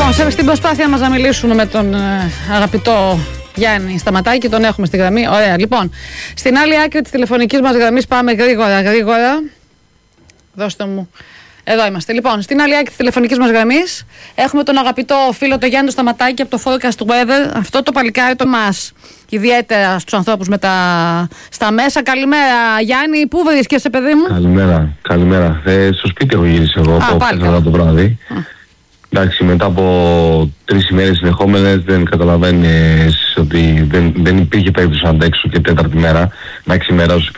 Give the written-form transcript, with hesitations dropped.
Στην προσπάθεια μας να μιλήσουμε με τον αγαπητό Γιάννη Σταματάκη, τον έχουμε στη γραμμή. Ωραία, λοιπόν. Στην άλλη άκρη της τηλεφωνικής μας γραμμής πάμε γρήγορα. Δώστε μου. Εδώ είμαστε. Λοιπόν, στην άλλη άκρη της τηλεφωνικής μας γραμμής έχουμε τον αγαπητό φίλο τον Γιάννη Σταματάκη από το Forecast Weather. Αυτό το παλικάρι το μας, ιδιαίτερα στους ανθρώπους στα μέσα. Καλημέρα, Γιάννη. Πού βρίσκεσαι, παιδί μου? Καλημέρα. Στο σπίτι έχω γυρίσει εγώ από το βράδυ. Εντάξει, μετά από 3 ημέρες συνεχόμενες δεν καταλαβαίνεις ότι δεν υπήρχε περίπτωση να αντέξω και τέταρτη μέρα. Εντάξει, μέρα